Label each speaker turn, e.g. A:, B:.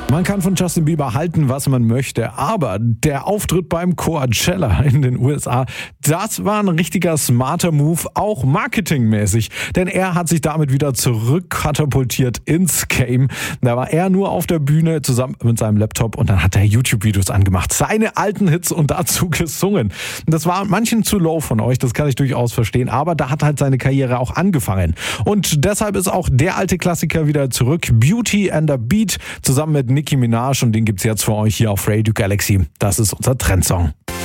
A: Man kann von Justin Bieber halten, was man möchte, aber der Auftritt beim Coachella in den USA, das war ein richtiger smarter Move, auch marketingmäßig, denn er hat sich damit wieder zurückkatapultiert ins Game. Da war er nur auf der Bühne zusammen mit seinem Laptop und dann hat er YouTube-Videos angemacht, seine alten Hits und dazu gesungen. Das war manchen zu low von euch, das kann ich durchaus verstehen, aber da hat halt seine Karriere auch angefangen. Und deshalb ist auch der alte Klassiker wieder zurück, Beauty and the Beat, zusammen mit Nicki Minaj, und den gibt's jetzt für euch hier auf Radio Galaxy. Das ist unser Trendsong.